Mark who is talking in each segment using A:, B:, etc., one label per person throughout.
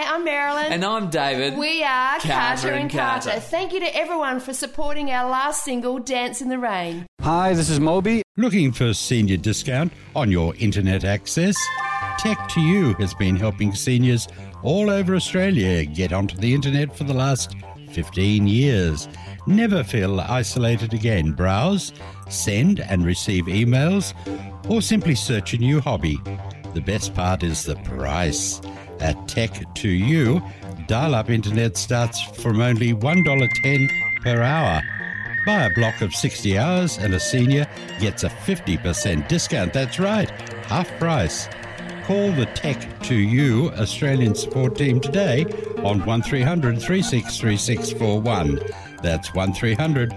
A: I'm Marilyn.
B: And I'm David.
A: We are Carter and Carter.
B: Carter.
A: Thank you to everyone for supporting our last single, Dance in the Rain.
C: Hi, this is Moby.
D: Looking for a senior discount on your internet access? Tech2U has been helping seniors all over Australia get onto the internet for the last 15 years. Never feel isolated again. Browse, send and receive emails, or simply search a new hobby. The best part is the price. At Tech2U, dial-up internet starts from only $1.10 per hour. Buy a block of 60 hours and a senior gets a 50% discount. That's right, half price. Call the Tech2U Australian support team today on 1300 363641. That's 1300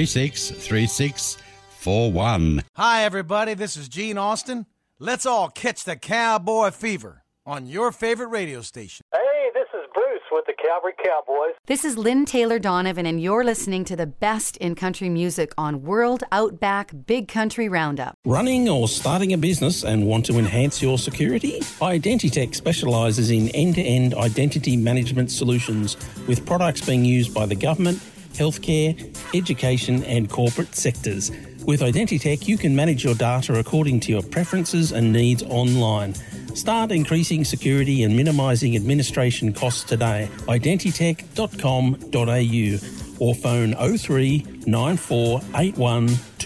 D: 363641.
E: Hi, everybody. This is Gene Austin. Let's all catch the cowboy fever on your favorite radio station.
F: Hey, this is Bruce with the Calvary Cowboys.
G: This is Lynn Taylor Donovan, and you're listening to the best in country music on World Outback Big Country Roundup.
H: Running or starting a business and want to enhance your security? Identitech specialises in end-to-end identity management solutions with products being used by the government, healthcare, education and corporate sectors. With Identitech, you can manage your data according to your preferences and needs online. Start increasing security and minimising administration costs today. Identitech.com.au or phone 03 9481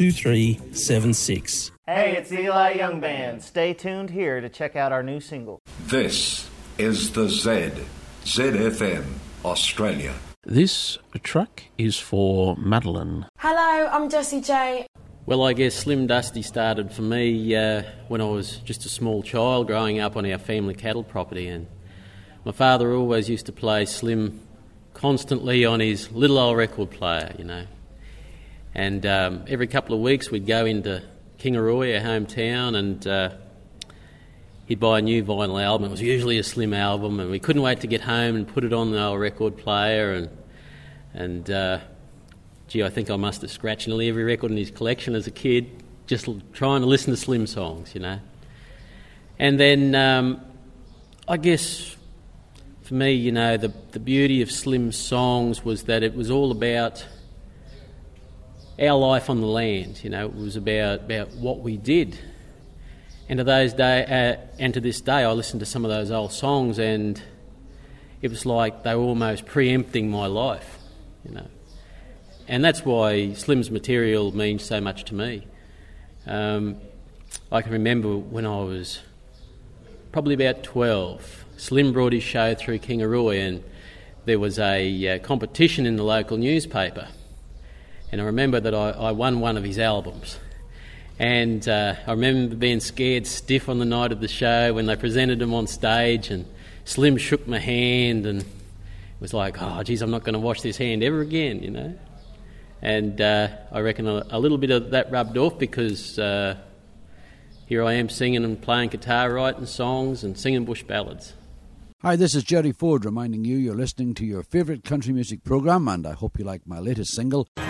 H: 2376.
I: Hey, it's Eli Young Band. Stay tuned here to check out our new single.
J: This is the ZFM Australia.
K: This truck is for Madeline.
L: Hello, I'm Jessie J.
M: Well, I guess Slim Dusty started for me when I was just a small child growing up on our family cattle property, and my father always used to play Slim constantly on his little old record player, you know. And every couple of weeks we'd go into Kingaroy, our hometown, and he'd buy a new vinyl album. It was usually a Slim album, and we couldn't wait to get home and put it on the old record player, and gee, I think I must have scratched nearly every record in his collection as a kid, just trying to listen to Slim songs, you know. And then I guess for me, you know, the beauty of Slim songs was that it was all about our life on the land, you know. It was about what we did. And to this day, I listen to some of those old songs, and it was like they were almost preempting my life, you know. And that's why Slim's material means so much to me. I can remember when I was probably about 12, Slim brought his show through Kingaroy, and there was a competition in the local newspaper. And I remember that I won one of his albums. And I remember being scared stiff on the night of the show when they presented him on stage, and Slim shook my hand, and it was like, oh, geez, I'm not going to wash this hand ever again, you know. And I reckon a little bit of that rubbed off, because here I am singing and playing guitar, writing songs and singing bush ballads.
N: Hi, this is Jerry Ford reminding you you're listening to your favourite country music programme, and I hope you like my latest single.